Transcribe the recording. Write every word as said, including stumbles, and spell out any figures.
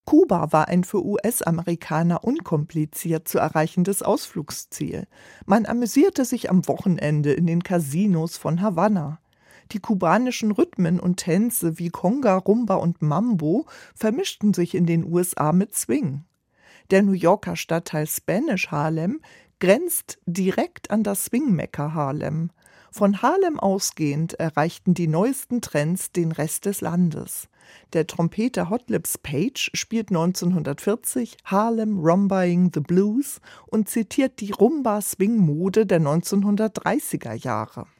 Kuba war ein für U S-Amerikaner unkompliziert zu erreichendes Ausflugsziel. Man amüsierte sich am Wochenende in den Casinos von Havanna. Die kubanischen Rhythmen und Tänze wie Conga, Rumba und Mambo vermischten sich in den U S A mit Swing. Der New Yorker Stadtteil Spanish Harlem grenzt direkt an das Swing-Mekka Harlem. Von Harlem ausgehend erreichten die neuesten Trends den Rest des Landes. Der Trompeter Hot Lips Page spielt neunzehnhundertvierzig Harlem Rumbaing the Blues und zitiert die Rumba-Swing-Mode der neunzehnhundertdreißiger Jahre.